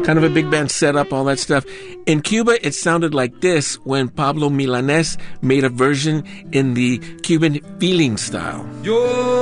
kind of a big band setup, all that stuff. In Cuba, it sounded like this when Pablo Milanés made a version in the Cuban feeling style.